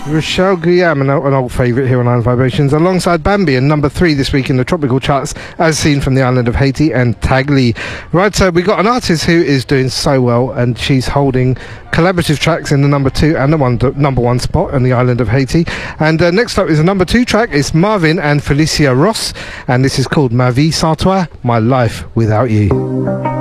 Rochelle Guillaume, an old favourite here on Island Vibrations, alongside Bambi and number 3 this week in the tropical charts, as seen from the island of Haiti, and Tagli. Right, so we got an artist who is doing so well, and she's holding collaborative tracks in the number 2 and the number 1 spot on the island of Haiti. And next up is a number 2 track. It's Marvin and Felicia Ross, and this is called Ma vie sans toi, my life without you.